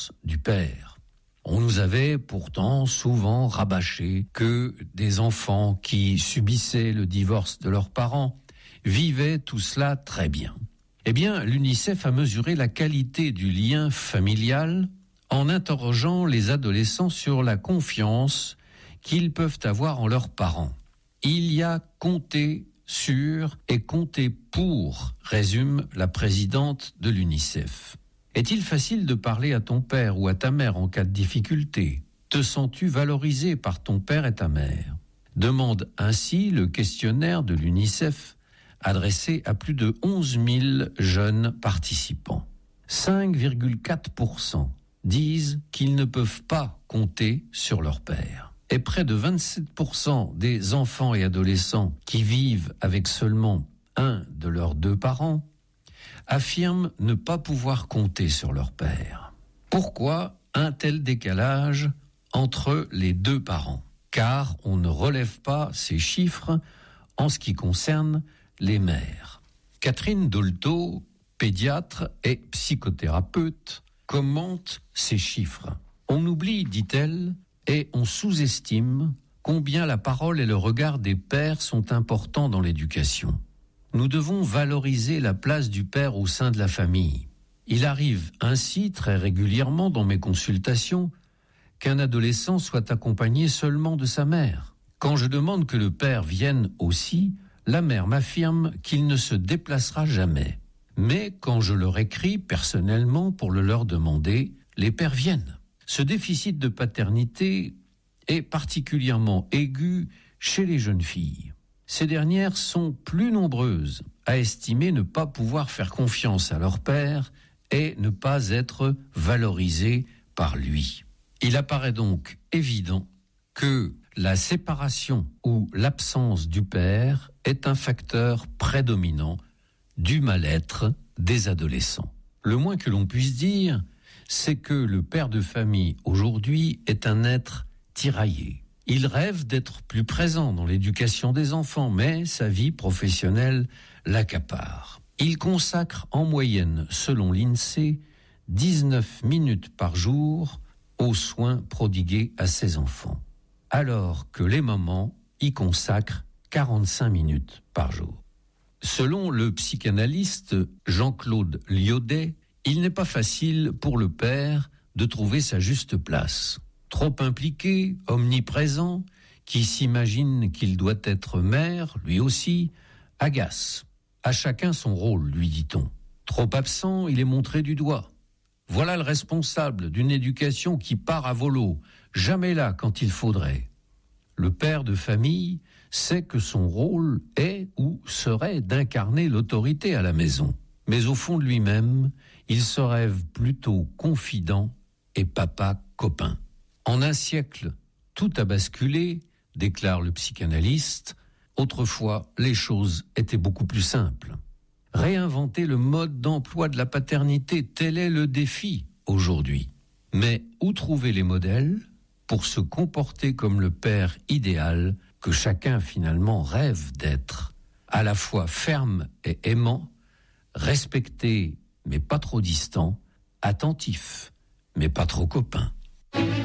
l'absence du père. On nous avait pourtant souvent rabâché que des enfants qui subissaient le divorce de leurs parents vivaient tout cela très bien. Eh bien, l'UNICEF a mesuré la qualité du lien familial en interrogeant les adolescents sur la confiance qu'ils peuvent avoir en leurs parents. Il y a compter sur et compter pour, résume la présidente de l'UNICEF. Est-il facile de parler à ton père ou à ta mère en cas de difficulté ? Te sens-tu valorisé par ton père et ta mère ? Demande ainsi le questionnaire de l'UNICEF adressé à plus de 11 000 jeunes participants. 5,4% disent qu'ils ne peuvent pas compter sur leur père. Et près de 27% des enfants et adolescents qui vivent avec seulement un de leurs deux parents affirment ne pas pouvoir compter sur leur père. Pourquoi un tel décalage entre les deux parents ? Car on ne relève pas ces chiffres en ce qui concerne les mères. Catherine Dolto, pédiatre et psychothérapeute, commente ces chiffres. On oublie, dit-elle, et on sous-estime combien la parole et le regard des pères sont importants dans l'éducation. Nous devons valoriser la place du père au sein de la famille. Il arrive ainsi très régulièrement dans mes consultations qu'un adolescent soit accompagné seulement de sa mère. Quand je demande que le père vienne aussi, la mère m'affirme qu'il ne se déplacera jamais. Mais quand je leur écris personnellement pour le leur demander, les pères viennent. Ce déficit de paternité est particulièrement aigu chez les jeunes filles. Ces dernières sont plus nombreuses à estimer ne pas pouvoir faire confiance à leur père et ne pas être valorisées par lui. Il apparaît donc évident que la séparation ou l'absence du père est un facteur prédominant du mal-être des adolescents. Le moins que l'on puisse dire, c'est que le père de famille aujourd'hui est un être tiraillé. Il rêve d'être plus présent dans l'éducation des enfants, mais sa vie professionnelle l'accapare. Il consacre en moyenne, selon l'INSEE, 19 minutes par jour aux soins prodigués à ses enfants, alors que les mamans y consacrent 45 minutes par jour. Selon le psychanalyste Jean-Claude Lyaudet, il n'est pas facile pour le père de trouver sa juste place. Trop impliqué, omniprésent, qui s'imagine qu'il doit être maire, lui aussi, agace. À chacun son rôle, lui dit-on. Trop absent, il est montré du doigt. Voilà le responsable d'une éducation qui part à volo, jamais là quand il faudrait. Le père de famille sait que son rôle est ou serait d'incarner l'autorité à la maison. Mais au fond de lui-même, il se rêve plutôt confident et papa copain. En un siècle, tout a basculé, déclare le psychanalyste. Autrefois, les choses étaient beaucoup plus simples. Réinventer le mode d'emploi de la paternité, tel est le défi aujourd'hui. Mais où trouver les modèles pour se comporter comme le père idéal que chacun finalement rêve d'être, à la fois ferme et aimant, respecté mais pas trop distant, attentif mais pas trop copain.